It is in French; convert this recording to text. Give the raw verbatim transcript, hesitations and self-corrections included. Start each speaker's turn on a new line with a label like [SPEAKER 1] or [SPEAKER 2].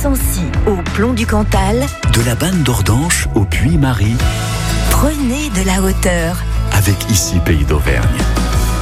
[SPEAKER 1] Sancy au Plomb du Cantal,
[SPEAKER 2] de la Banne d'Ordanche au Puy-Marie.
[SPEAKER 1] prenez de la hauteur
[SPEAKER 2] Avec Ici Pays d'Auvergne.